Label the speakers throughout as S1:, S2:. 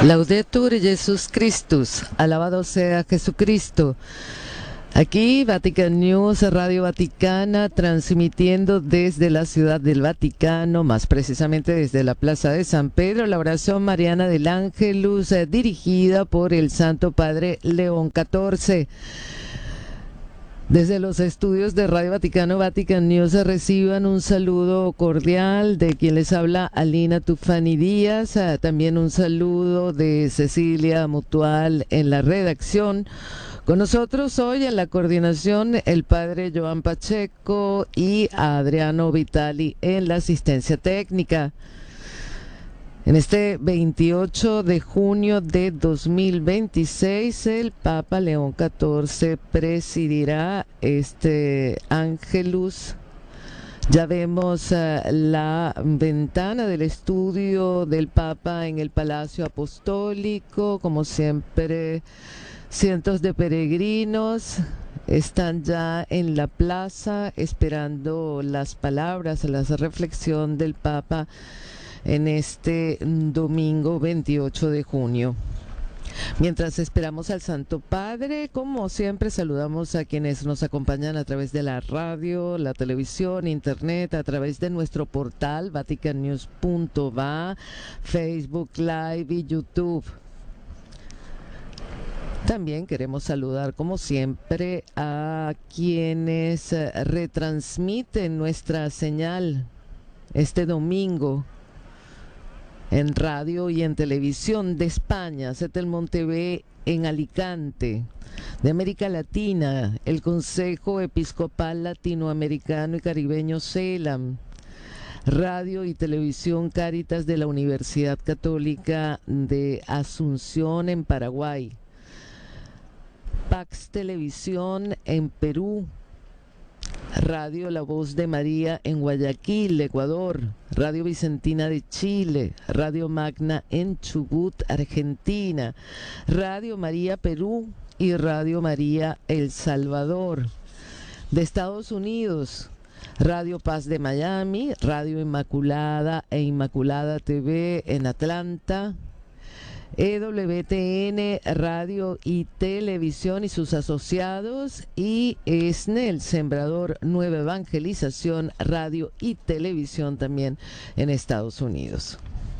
S1: Laudetur Jesus Christus, alabado sea Jesucristo. Aquí Vatican News, Radio Vaticana, transmitiendo desde la Ciudad del Vaticano, más precisamente desde la Plaza de San Pedro, la oración mariana del Ángelus, dirigida por el Santo Padre León XIV. Desde los estudios de Radio Vaticano, Vatican News, reciban un saludo cordial de quien les habla, Alina Tufani Díaz, también un saludo de Cecilia Mutual en la redacción. Con nosotros hoy en la coordinación el padre Joan Pacheco y Adriano Vitali en la asistencia técnica. En este 28 de junio de 2026, el Papa León XIV presidirá este Ángelus. Ya vemos la ventana del estudio del Papa en el Palacio Apostólico. Como siempre, cientos de peregrinos están ya en la plaza esperando las palabras, la reflexión del Papa en este domingo 28 de junio. Mientras esperamos al Santo Padre, como siempre saludamos a quienes nos acompañan a través de la radio, la televisión, internet, a través de nuestro portal vaticannews.va, Facebook Live y YouTube. También queremos saludar, como siempre, a quienes retransmiten nuestra señal este domingo en radio y en televisión de España, Setelmont TV en Alicante, de América Latina, el Consejo Episcopal Latinoamericano y Caribeño CELAM, radio y televisión Cáritas de la Universidad Católica de Asunción en Paraguay, Pax Televisión en Perú, Radio La Voz de María en Guayaquil, Ecuador, Radio Vicentina de Chile, Radio Magna en Chubut, Argentina, Radio María Perú y Radio María El Salvador. De Estados Unidos, Radio Paz de Miami, Radio Inmaculada e Inmaculada TV en Atlanta, EWTN, Radio y Televisión y sus asociados, y ESNEL, Sembrador Nueva Evangelización, Radio y Televisión también en Estados Unidos.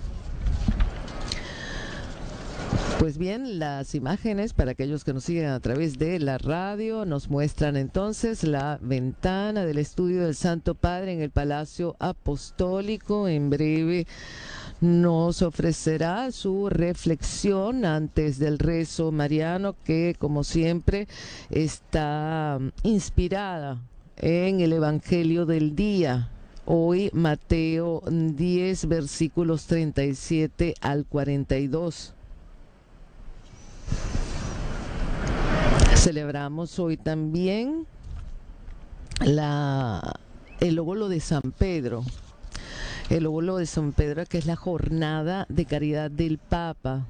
S1: Pues bien, las imágenes para aquellos que nos siguen a través de la radio nos muestran entonces la ventana del estudio del Santo Padre en el Palacio Apostólico. En breve nos ofrecerá su reflexión antes del rezo mariano, que como siempre está inspirada en el Evangelio del día. Hoy Mateo 10, versículos 37 al 42. Celebramos hoy también el óbolo de San Pedro. El óbolo de San Pedro, que es la jornada de caridad del Papa.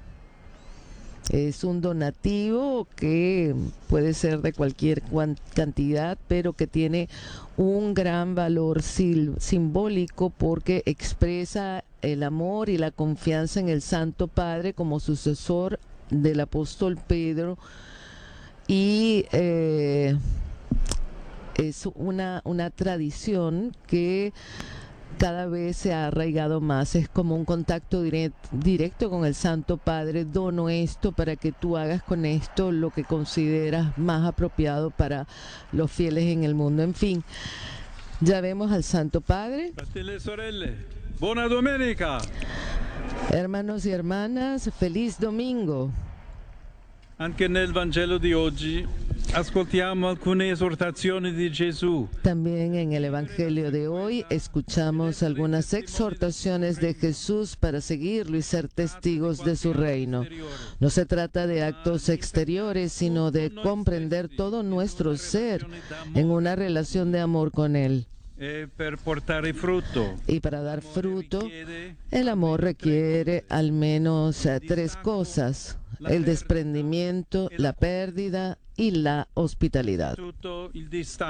S1: Es un donativo que puede ser de cualquier cantidad, pero que tiene un gran valor simbólico, porque expresa el amor y la confianza en el Santo Padre como sucesor del apóstol Pedro, y es una tradición que cada vez se ha arraigado más. Es como un contacto directo con el Santo Padre. Dono esto para que tú hagas con esto lo que consideras más apropiado para los fieles en el mundo. En fin, ya vemos al Santo Padre.
S2: Fratelli e sorelle, buona domenica.
S1: Hermanos y hermanas, feliz domingo.
S2: Anche nel Vangelo di oggi ascoltiamo alcune esortazioni di Gesù.
S1: También en el Evangelio de hoy escuchamos algunas exhortaciones de Jesús para seguirlo y ser testigos de su reino. No se trata de actos exteriores, sino de comprender todo nuestro ser en una relación de amor con Él. Y para dar fruto, el amor requiere al menos tres cosas: el desprendimiento, la pérdida y la hospitalidad.